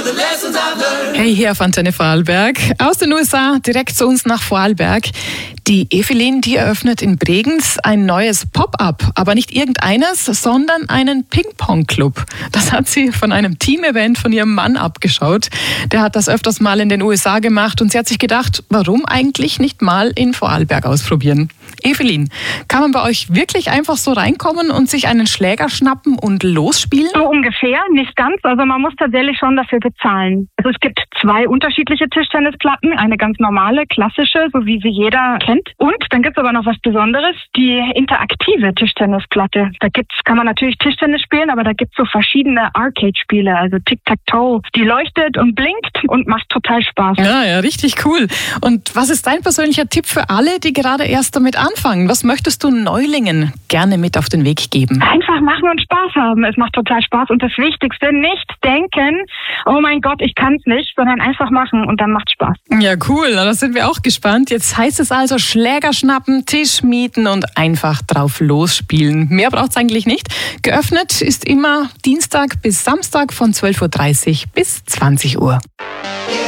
Hey, hier auf Antenne Vorarlberg. Aus den USA direkt zu uns nach Vorarlberg. Die Evelyn, die eröffnet in Bregenz ein neues Pop-up. Aber nicht irgendeines, sondern einen Ping-Pong-Club. Das hat sie von einem Team-Event von ihrem Mann abgeschaut. Der hat das öfters mal in den USA gemacht und sie hat sich gedacht, warum eigentlich nicht mal in Vorarlberg ausprobieren? Evelyn, kann man bei euch wirklich einfach so reinkommen und sich einen Schläger schnappen und losspielen? So ungefähr, nicht ganz. Also man muss tatsächlich schon dafür bezahlen. Also es gibt 2 unterschiedliche Tischtennisplatten. Eine ganz normale, klassische, so wie sie jeder kennt. Und dann gibt es aber noch was Besonderes, die interaktive Tischtennisplatte. Kann man natürlich Tischtennis spielen, aber da gibt es so verschiedene Arcade-Spiele, also Tic-Tac-Toe. Die leuchtet und blinkt und macht total Spaß. Ja, richtig cool. Und was ist dein persönlicher Tipp für alle, die gerade erst damit anfangen? Was möchtest du Neulingen gerne mit auf den Weg geben? Einfach machen und Spaß haben. Es macht total Spaß. Und das Wichtigste, nicht denken, oh mein Gott, ich kann es nicht, sondern einfach machen und dann macht Spaß. Ja, cool. Da sind wir auch gespannt. Jetzt heißt es also Schläger schnappen, Tisch mieten und einfach drauf losspielen. Mehr braucht es eigentlich nicht. Geöffnet ist immer Dienstag bis Samstag von 12.30 Uhr bis 20 Uhr.